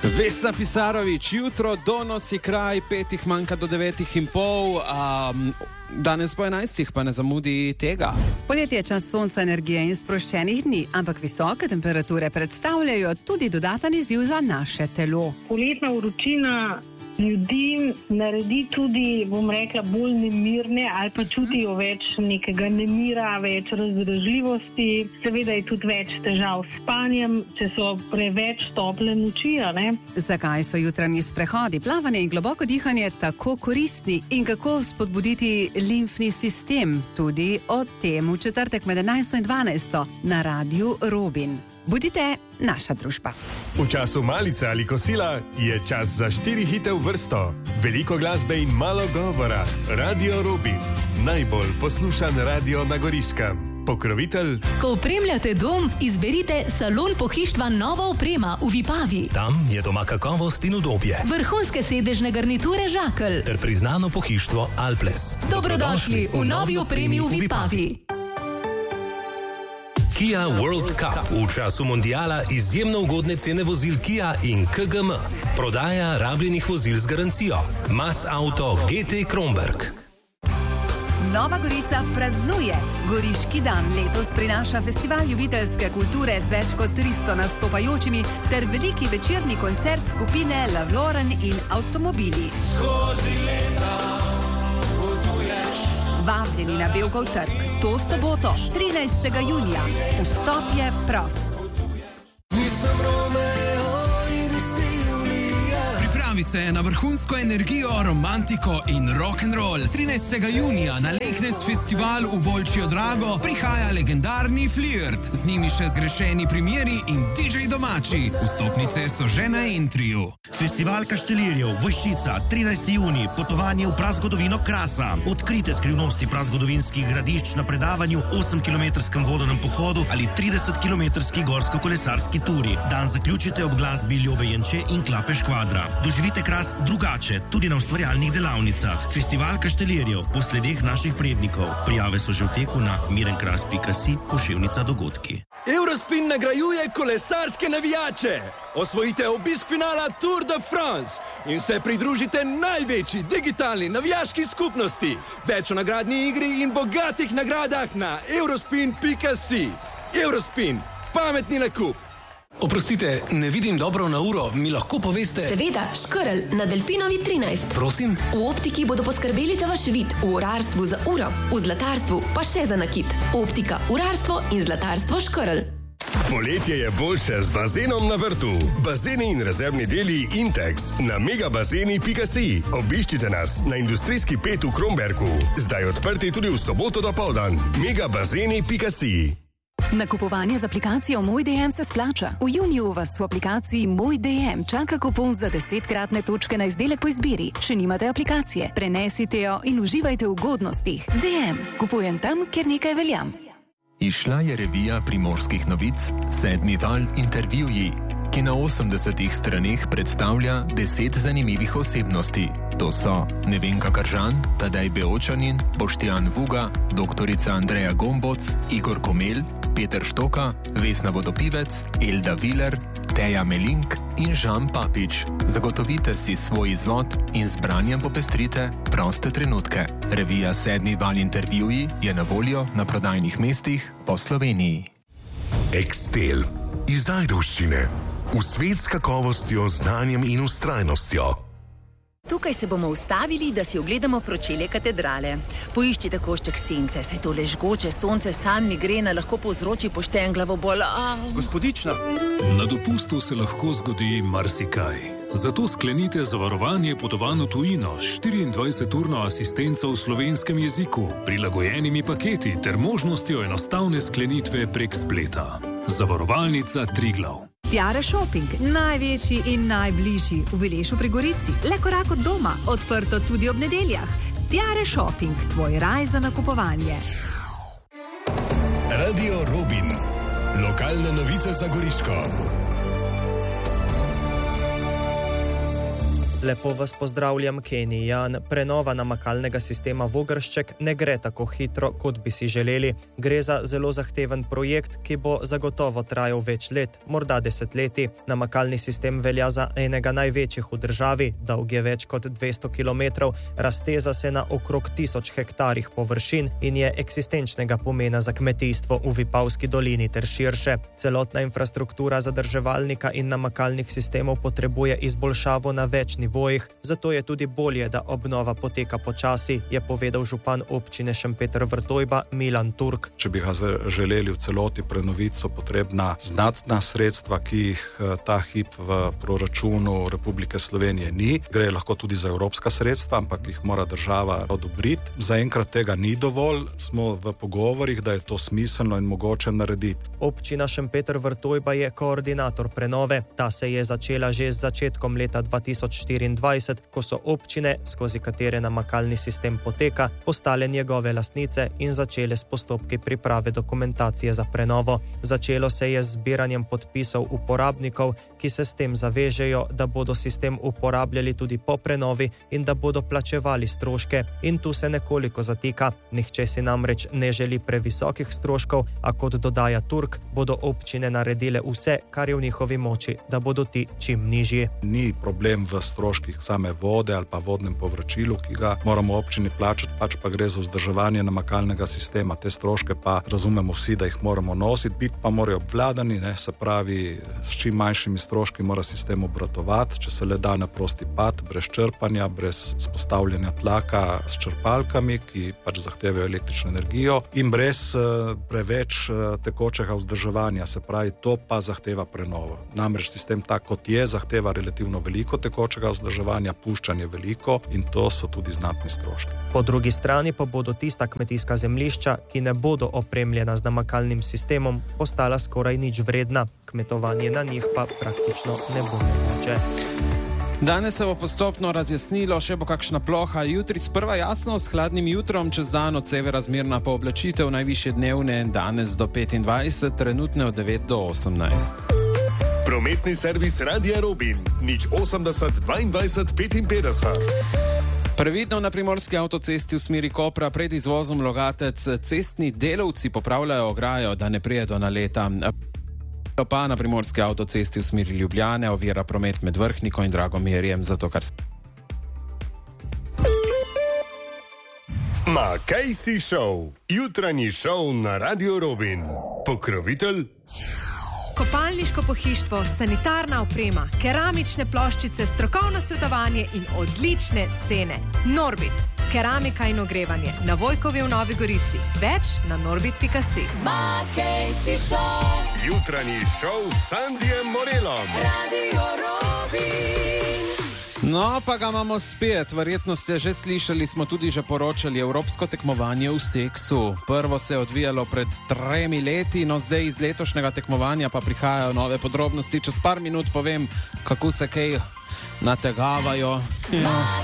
Vesna Pisarović, jutro donosi kraj 5 manjka do 9:30, danes po 11 pa ne zamudi tega. Poletje je čas sonca, energije in sproščenih dni, ampak visoke temperature predstavljajo tudi dodaten izziv za naše telo. Poletna vročina ljudi naredi tudi, bom rekla, bolj nemirne ali pa čutijo več nekega nemira, več razdražljivosti. Seveda je tudi več težav s spanjem, če so preveč tople noči, ne? Zakaj so jutranji sprehodi, plavanje in globoko dihanje tako koristni in kako spodbuditi limfni sistem? Tudi o tem v četrtek med 11 in 12 na Radiu Robin. Budite naša družba. V času malice ali kosila je čas za 4 hite v vrsto. Veliko glasbe in malo govora. Radio Robin. Najbolj poslušan radio na Goriškem. Pokrovitelj. Ko opremljate dom, izberite Salon pohištva Nova oprema v Vipavi. Tam je doma kakovost in udobje. Vrhunske sedežne garniture Žakelj. Ter priznano pohištvo Alples. Dobrodošli v novi opremi v Vipavi. Kia World Cup v času mundiala izjemno ugodne cene vozil Kia in KGM. Prodaja rabljenih vozil z garancijo. Mas Auto GT Kronberg. Nova Gorica praznuje. Goriški dan letos prinaša festival ljubiteljske kulture z več kot 300 nastopajočimi ter veliki večerni koncert skupine Lavloren in Avtomobili. Skozi leta potuješ. Vabljeni na Bevkov trg. To soboto, 13. junija. Vstop je prost. Nisem Romeo in Silvija. Pripravi se na vrhunsko energijo, romantiko in rock'n'roll. 13. junija na Leknest festival v Volčjo Drago prihaja legendarni Flirt. Z njimi še zgrešeni primjeri in DJ domači. Vstopnice so že na Entriju. Festival Kaštelirjev, Voščica, 13. junij, potovanje v prazgodovino Krasa. Odkrite skrivnosti prazgodovinskih gradišč na predavanju, 8-kilometrskem vodenem pohodu ali 30-kilometrski gorsko-kolesarski turi. Dan zaključite ob glasbi Ljove Jenče in Klape Škvadra. Doživite Kras drugače, tudi na ustvarjalnih delavnicah. Festival Kaštelirjev, po sledeh naših prednikov. Prijave so že v teku na mirenkras.si, poševnica dogodki. Eurospin nagrajuje kolesarske navijače. Osvojite obisk finala Tour de France in se pridružite največji digitalni navijaški skupnosti. Več o nagradni igri in bogatih nagradah na eurospin.si. Eurospin, pametni nakup. Oprostite, ne vidim dobro na uro, mi lahko poveste? Seveda, Škrl na Delpinovi 13. Prosim? V optiki bodo poskrbeli za vaš vid, v urarstvu za uro, v zlatarstvu pa še za nakit. Optika, urarstvo in zlatarstvo Škrl. Poletje je boljše z bazenom na vrtu. Bazeni in rezervni deli Intex na megabazeni.si. Obiščite nas na industrijski 5 v Kronbergu. Zdaj odprti tudi v soboto dopoldan. megabazeni.si. Nakupovanje z aplikacijo Moj DM se splača. V juniju vas v aplikaciji Moj DM čaka kupon za 10-kratne točke na izdelek po izbiri. Še nimate aplikacije? Prenesite jo in uživajte v ugodnostih. DM. Kupujem tam, kjer nekaj veljam. Izšla je revija Primorskih novic 7. val intervjuji, ki na 80 straneh predstavlja 10 zanimivih osebnosti. To so Nevenka Kržan, Tadej Beočanin, Boštjan Vuga, doktorica Andreja Gomboc, Igor Komel, Peter Štoka, Vesna Vodopivec, Elda Viler, Teja Melink in Žan Papič. Zagotovite si svoj izvod in z branjem popestrite proste trenutke. Revija 7. val intervjuji je na voljo na prodajnih mestih po Sloveniji. Ekstel iz Ajdovščine. V svet s kakovostjo, znanjem in vztrajnostjo. Tukaj se bomo ustavili, da si ogledamo pročelje katedrale. Poiščite košček sence, saj tole žgoče sonce san migrena lahko povzroči pošten glavobol. Gospodična. Na dopustu se lahko zgodi marsikaj. Zato sklenite zavarovanje potovanj v tujino s 24-urno asistenco v slovenskem jeziku, prilagojenimi paketi ter možnostjo enostavne sklenitve prek spleta. Zavarovalnica Triglav. Tiare Shopping, največji in najbližji v Vilešu pri Gorici. Le korak od doma, odprto tudi ob nedeljah. Tiare Shopping, tvoj raj za nakupovanje. Radio Robin. Lokalne novice za Goriško. Lepo vas pozdravljam, Kenny Jan. Prenova namakalnega sistema Vogršček ne gre tako hitro, kot bi si želeli. Gre za zelo zahteven projekt, ki bo zagotovo trajal več let, morda desetletij. Namakalni sistem velja za enega največjih v državi, dolg je več kot 200 km, razteza se na okrog 1000 hektarjih površin in je eksistenčnega pomena za kmetijstvo v Vipavski dolini ter širše. Celotna infrastruktura zadrževalnika in namakalnih sistemov potrebuje izboljšavo na več nivojih, zato je tudi bolje, da obnova poteka počasi, je povedal župan občine Šempeter Vrtojba Milan Turk. Če bi ga želeli v celoti prenoviti, so potrebna znatna sredstva, ki jih ta hip v proračunu Republike Slovenije ni. Gre lahko tudi za evropska sredstva, ampak jih mora država odobriti. Zaenkrat tega ni dovolj, smo v pogovorih, da je to smiselno in mogoče narediti. Občina Šempeter Vrtojba je koordinator prenove. Ta se je začela že z začetkom leta 2024, ko so občine, skozi katere namakalni sistem poteka, postale njegove lastnice in začele s postopki priprave dokumentacije za prenovo. Začelo se je z zbiranjem podpisov uporabnikov, ki se s tem zavežejo, da bodo sistem uporabljali tudi po prenovi in da bodo plačevali stroške. In tu se nekoliko zatika. Nihče si namreč ne želi previsokih stroškov, a kot dodaja Turk, bodo občine naredile vse, kar je v njihovi moči, da bodo ti čim nižji. Ni problem v stroških same vode ali pa vodnem povračilu, ki ga moramo občini plačati, pač pa gre za vzdrževanje namakalnega sistema. Te stroške pa razumemo vsi, da jih moramo nositi, biti pa morajo obvladani, se pravi, s čim manjšimi stroški mora sistem obratovati, če se le da na prosti pad, brez črpanja, brez spostavljanja tlaka s črpalkami, ki pač zahtevajo električno energijo in brez preveč tekočega vzdrževanja, se pravi, to pa zahteva prenovo. Namreč sistem tak, kot je, zahteva relativno veliko tekočega vzdrževanja, puščanje veliko in to so tudi znatni stroški. Po drugi strani pa bodo tista kmetijska zemljišča, ki ne bodo opremljena z namakalnim sistemom, postala skoraj nič vredna. Kmetovanje na njih pa praktično ne bo mogoče. Danes se bo postopno razjasnilo, še bo kakšna ploha. Jutri sprva jasno, s hladnim jutrom, čez dan od severa zmerna pooblačitev, najvišje dnevne danes do 25, trenutne od 9 do 18. Prometni servis Radia Robin, 080 22 55. Previdno na primorski avtocesti v smeri Kopra pred izvozom Logatec cestni delavci popravljajo ograjo, da ne prije do naleta. Pa na primorski avtocesti v smeri Ljubljane ovira promet med Vrhniko in Dragomirjem, zato kar... Ma kaj si šel? Jutranji šov na Radio Robin. Pokrovitelj? Kopalniško pohištvo, sanitarna oprema, keramične ploščice, strokovno svetovanje in odlične cene. Norbit, keramika in ogrevanje na Vojkovi v Novi Gorici. Več na norbit.si. Jutranji šov s Sandijem Morelom. Radio Robin. No, pa ga imamo spet. Verjetno ste že slišali, smo tudi že poročali, evropsko tekmovanje v seksu. Prvo se je odvijalo pred 3 leti, no zdaj iz letošnjega tekmovanja pa prihajajo nove podrobnosti. Čez par minut povem, kako se kaj nategavajo.